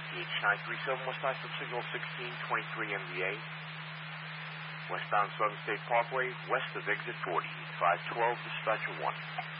DH937, westbound from signal 1623 MVA. Westbound Southern State Parkway, west of exit 40. 512, dispatcher 1.